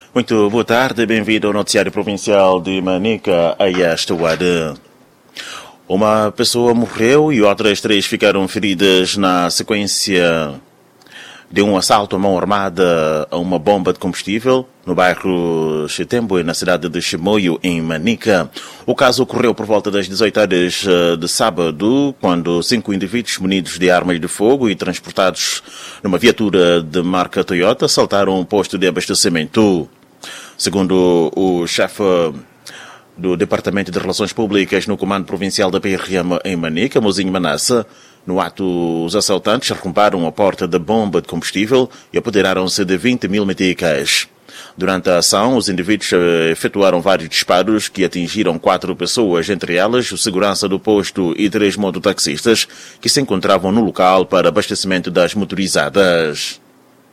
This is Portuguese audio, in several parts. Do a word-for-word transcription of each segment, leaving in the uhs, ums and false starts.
Muito boa tarde, bem-vindo ao noticiário provincial de Manica, a esta hora. Uma pessoa morreu e outras três ficaram feridas na sequência de um assalto à mão armada a uma bomba de combustível no bairro Chitembo, na cidade de Chimoio, em Manica. O caso ocorreu por volta das dezoito horas de sábado, quando cinco indivíduos munidos de armas de fogo e transportados numa viatura de marca Toyota assaltaram um posto de abastecimento. Segundo o chefe do Departamento de Relações Públicas no Comando Provincial da P R M em Manica, Mozinho Manassa, no ato, os assaltantes arrombaram a porta da bomba de combustível e apoderaram-se de vinte mil meticais. Durante a ação, os indivíduos efetuaram vários disparos que atingiram quatro pessoas, entre elas o segurança do posto e três mototaxistas que se encontravam no local para abastecimento das motorizadas.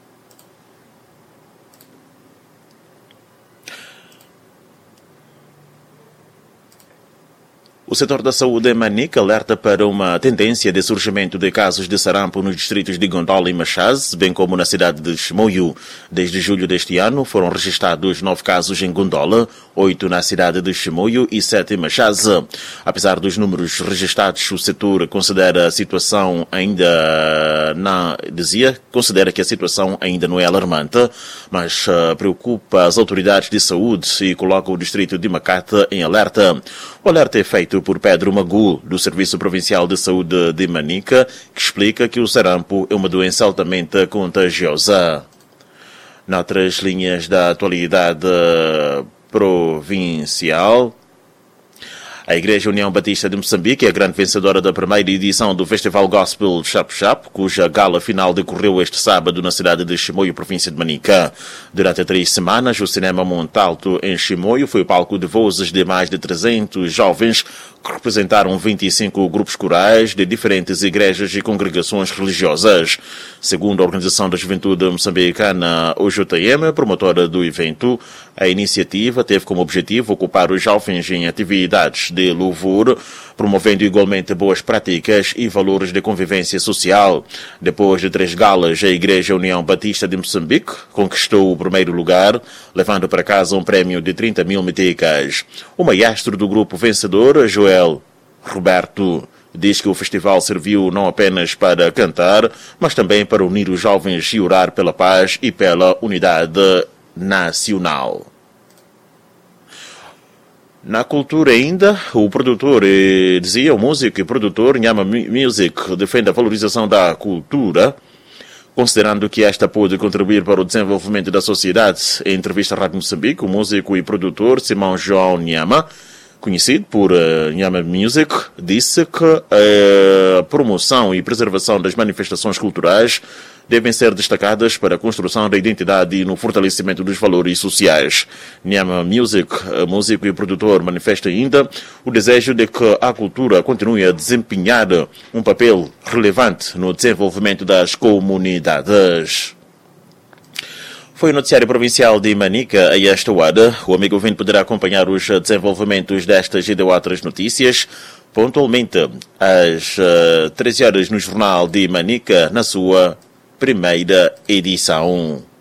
O setor da saúde em Manica alerta para uma tendência de surgimento de casos de sarampo nos distritos de Gondola e Machaz, bem como na cidade de Chimoio. Desde julho deste ano foram registrados nove casos em Gondola, oito na cidade de Chimoio e sete em Machaz. Apesar dos números registrados, o setor considera a situação ainda não, dizia, considera que a situação ainda não é alarmante, mas uh, preocupa as autoridades de saúde e coloca o distrito de Macata em alerta. O alerta é feito por Pedro Magu, do Serviço Provincial de Saúde de Manica, que explica que o sarampo é uma doença altamente contagiosa. Noutras linhas da atualidade provincial, a Igreja União Batista de Moçambique é a grande vencedora da primeira edição do Festival Gospel Chap Chap, cuja gala final decorreu este sábado na cidade de Chimoio, província de Manica. Durante três semanas, o Cinema Montalto em Chimoio foi palco de vozes de mais de trezentos jovens que representaram vinte e cinco grupos corais de diferentes igrejas e congregações religiosas. Segundo a Organização da Juventude Moçambicana, o J M, promotora do evento, a iniciativa teve como objetivo ocupar os jovens em atividades de louvor, promovendo igualmente boas práticas e valores de convivência social. Depois de três galas, a Igreja União Batista de Moçambique conquistou o primeiro lugar, levando para casa um prémio de trinta mil meticais. O maestro do grupo vencedor, Joel Roberto, diz que o festival serviu não apenas para cantar, mas também para unir os jovens e orar pela paz e pela unidade nacional. Na cultura ainda, o produtor, eh, dizia, o músico e produtor Nhama Music defende a valorização da cultura, considerando que esta pode contribuir para o desenvolvimento da sociedade. Em entrevista à Rádio Moçambique, o músico e produtor Simão João Nhama, conhecido por uh, Nhama Music, disse que a promoção e preservação das manifestações culturais devem ser destacadas para a construção da identidade e no fortalecimento dos valores sociais. Nhama Music, músico e produtor, manifesta ainda o desejo de que a cultura continue a desempenhar um papel relevante no desenvolvimento das comunidades. Foi o noticiário provincial de Manica a esta hora. O amigo ouvinte poderá acompanhar os desenvolvimentos destas e de outras notícias pontualmente às uh, treze horas no Jornal de Manica, na sua primeira edição.